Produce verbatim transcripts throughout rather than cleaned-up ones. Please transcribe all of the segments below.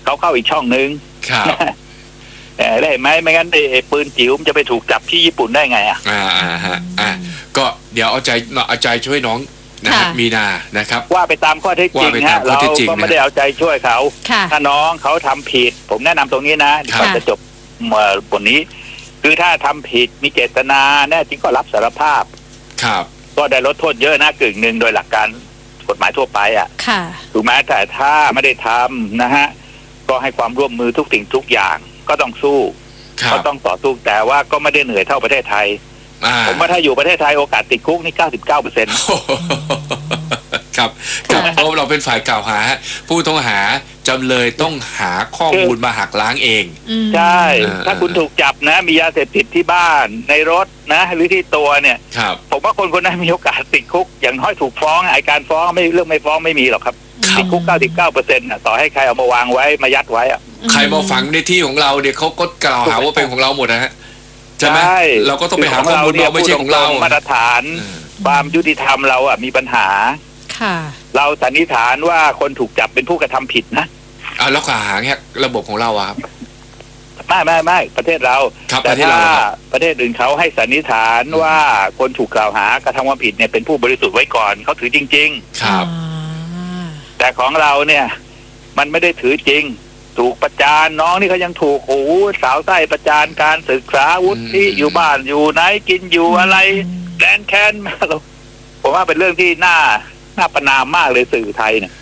เขาเข้าอีกช่องนึงครับได้ไหมไม่งั้นไอ้ปืนจิ๋วมันจะไปถูกจับที่ญี่ปุ่นได้ไงอ่ะอ่าอ่าฮะอ่าก็เดี๋ยวเอาใจเอาใจช่วยน้องนะฮะมีนานะครับว่าไปตามข้อเท็จจริงฮะเราก็ไม่ได้เอาใจช่วยเขาถ้าน้องเขาทำผิดผมแนะนำตรงนี้นะก่อนจะจบบทนี้คือถ้าทำผิดมีเจตนาแน่จริงก็รับสารภาพครับก็ได้ลดโทษเยอะนะกึ่งหนึ่งโดยหลักการกฎหมายทั่วไปอ่ะถูกไหมแต่ถ้าไม่ได้ทำนะฮะก็ให้ความร่วมมือทุกสิ่งทุกอย่างก็ต้องสู้ก็ต้องต่อสู้แต่ว่าก็ไม่ได้เหนื่อยเท่าประเทศไทยผมว่าถ้าอยู่ประเทศไทยโอกาสติดคุกนี่ เก้าสิบเก้าเปอร์เซ็นต์ครับครับเพราะเราเป็นฝ่ายกล่าวหาผู้ต้องหาจำเลยต้องหาข้อมูลมาหักล้างเองใช่ถ้าคุณถูกจับนะมียาเสพติดที่บ้านในรถนะหรือที่ตัวเนี่ยผมว่าคนคนนั้นมีโอกาสติดคุกอย่างน้อยถูกฟ้องไอ้การฟ้องไม่เรื่องไม่ฟ้องไม่มีหรอกครับติดคุก เก้าสิบเก้าเปอร์เซ็นต์ น่ะต่อให้ใครเอามาวางไว้มายัดไว้อะใครมาฝังในที่ของเราเนี่ยเขาก็กล่าวหาว่าเป็นของเราหมดนะฮะใช่ไหมเราก็ต้องไปหาข้อมูลเราไม่ใช่ของเรามาตรฐานความยุติธรรมเราอ่ะมีปัญหาเราสันนิษฐานว่าคนถูกจับเป็นผู้กระทำผิดนะอ่าแล้วข้อหาเนี่ยระบบของเราอ่ะไม่ไม่ไม่ประเทศเราแต่ถ้าประเทศอื่นเขาให้สันนิษฐานว่าคนถูกกล่าวหากระทำความผิดเนี่ยเป็นผู้บริสุทธิ์ไว้ก่อนเขาถือจริงๆครับแต่ของเราเนี่ยมันไม่ได้ถือจริงถูกประจานน้องนี่เขายังถูกโอ้สาวใต้ประจานการศึกษาวุฒิอยู่บ้านอยู่ไหนกินอยู่อะไรแดนแค้นมาผมว่าเป็นเรื่องที่น่าน่าประนามมากเลยสื่อไทยเนี่ย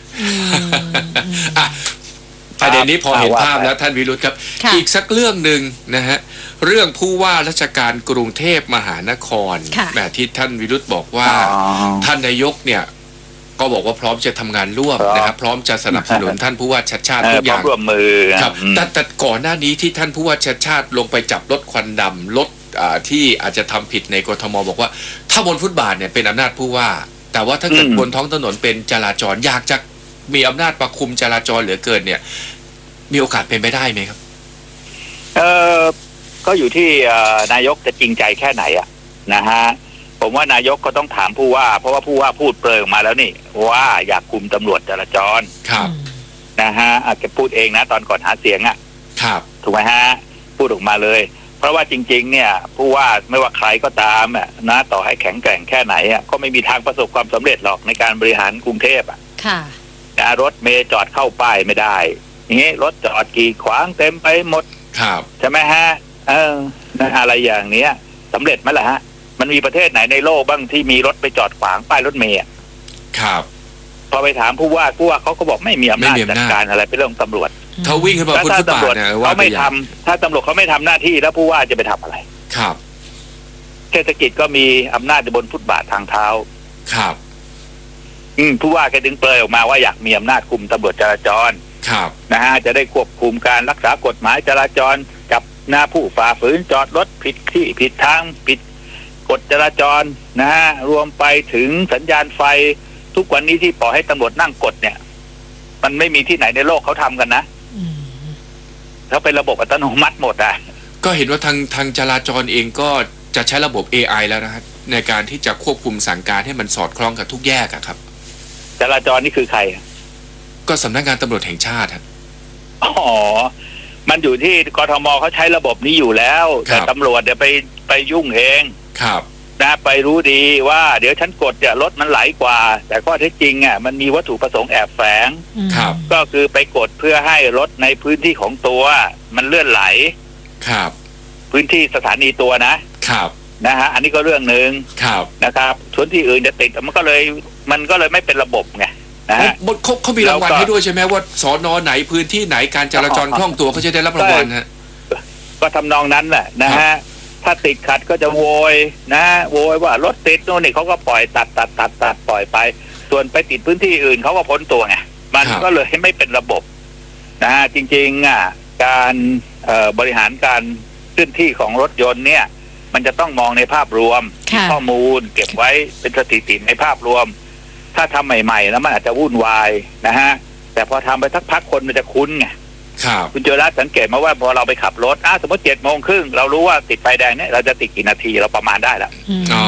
ประเด็นนี้พอเห็นภาพแล้วท่านวิรุธครับอีกสักเรื่องหนึ่งนะฮะเรื่องผู้ว่าราชการกรุงเทพมหานครแบบที่ท่านวิรุธบอกว่าท่านนายกเนี่ยก็บอกว่าพร้อมจะทำงานร่วมนะครับพร้อมจะสนับสนุนท่านผู้ว่าชัดชาติทุกอย่างร่วมมือครับแต่แต่ก่อนหน้านี้ที่ท่านผู้ว่าชัดชาติลงไปจับรถควันดำรถที่อาจจะทำผิดในกทมบอกว่าถ้าบนฟุตบาทเนี่ยเป็นอำนาจผู้ว่าแต่ว่าถ้าเกิดบนท้องถนนเป็นจราจรอยากจะมีอำนาจประคุมจราจรเหลือเกินเนี่ยมีโอกาสเป็นไปได้ไหมครับเออก็อยู่ที่นายกจะจริงใจแค่ไหนอะนะฮะผมว่านายกก็ต้องถามผู้ว่าเพราะว่าผู้ว่าพูดเปรยออกมาแล้วนี่ว่าอยากคุมตำรวจจราจรครับนะฮะอาจจะพูดเองนะตอนก่อนหาเสียงอ่ะครับถูกไหมฮะพูดออกมาเลยเพราะว่าจริงๆเนี่ยผู้ว่าไม่ว่าใครก็ตามอ่ะนะต่อให้แข็งแกร่งแค่ไหนอ่ะก็ไม่มีทางประสบความสำเร็จหรอกในการบริหารกรุงเทพอ่ะค่ะนะรถเมล์จอดเข้าป้ายไม่ได้อย่างงี้รถจอดกีดขวางเต็มไปหมดครับใช่ไหมฮะเอออะไรอย่างเนี้ยสำเร็จไหมล่ะฮะมันมีประเทศไหนในโลกบ้างที่มีรถไปจอดขวางป้ายรถเมล์ครับพอไปถามผู้ว่าผู้ว่าเขาก็บอกไม่มีอำนาจจัดการอะไรเป็นเรื่องตำรวจเขาวิ่งขึ้นมาบนฟุตบาทเนี่ยเขาไม่ทำถ้าตำรวจเขาไม่ทำหน้าที่แล้วผู้ว่าจะไปทำอะไรครับเทศกิจก็มีอำนาจบนฟุตบาททางเท้าครับอืมผู้ว่าแกดึงเปลยออกมาว่าอยากมีอำนาจคุมตำรวจจราจรครับนะฮะจะได้ควบคุมการรักษากฎหมายจราจรจับหน้าผู้ฝ่าฝืนจอดรถผิดที่ผิดทางผิดกฎจราจรนะฮะรวมไปถึงสัญญาณไฟทุกวันนี้ที่ปล่อยให้ตำรวจนั่งกดเนี่ยมันไม่มีที่ไหนในโลกเขาทำกันนะเขาเป็นระบบอัตโนมัติหมดอ่ะก็เห็นว่าทางทางจราจรเองก็จะใช้ระบบ เอ ไอ แล้วนะครับในการที่จะควบคุมสั่งการให้มันสอดคล้องกับทุกแยกอะครับจราจรนี่คือใครก็สำนักงานตำรวจแห่งชาติครับอ๋อมันอยู่ที่กทมเขาใช้ระบบนี้อยู่แล้วแต่ตำรวจเดี๋ยวไปไปยุ่งเองครับนะไปรู้ดีว่าเดี๋ยวฉันกดเนี่ยรถมันไหลกว่าแต่ข้อเท็จจริงอ่ะมันมีวัตถุประสงค์แอบแฝงครับก็คือไปกดเพื่อให้รถในพื้นที่ของตัวมันเลื่อนไหลครับพื้นที่สถานีตัวนะครับนะฮะอันนี้ก็เรื่องนึงครับนะครับส่วนที่อื่นจะติดมันก็เลยมันก็เลยไม่เป็นระบบไงนะฮะเขาเขามีรางวัลให้ด้วยใช่ไหมว่าสน.ไหนพื้นที่ไหนการจราจรคล่องตัวเขาจะได้รับรางวัลฮะก็ทำนองนั้นแหละนะฮะถ้าติดขัดก็จะโวยนะโวยว่ารถติดโน่นนี่เขาก็ปล่อยตัดตัดตัดตัดปล่อยไปส่วนไปติดพื้นที่อื่นเขาก็พ้นตัวไงมันก็เลยไม่เป็นระบบนะฮะจริงๆอ่ะการบริหารการเคลื่อนที่ของรถยนต์เนี่ยมันจะต้องมองในภาพรวมข้อมูลเก็บไว้เป็นสถิติในภาพรวมถ้าทำใหม่ๆแล้วมันอาจจะวุ่นวายนะฮะแต่พอทำไปสักพักคนมันจะคุ้นไงคุณเจรัตสังเกตมาว่าพอเราไปขับรถอ่ะสมมติเจ็ดโมงครึ่งเรารู้ว่าติดไฟแดงเนี่ยเราจะติดกี่นาทีเราประมาณได้แล้วอ๋อ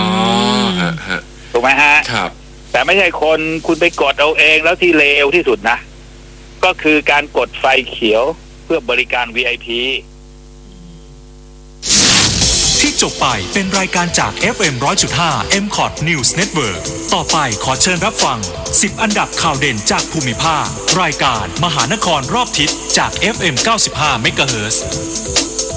ถูกไหมฮะครับแต่ไม่ใช่คนคุณไปกดเอาเองแล้วที่เลวที่สุดนะก็ก็คือการกดไฟเขียวเพื่อบริการ วี ไอ พีที่จบไปเป็นรายการจาก เอฟ เอ็ม หนึ่งร้อยจุดห้า เอ็ม คอท News Network ต่อไปขอเชิญรับฟังสิบอันดับข่าวเด่นจากภูมิภาครายการมหานครรอบทิศจาก เอฟ เอ็ม เก้าสิบห้า เมกะเฮิรตซ์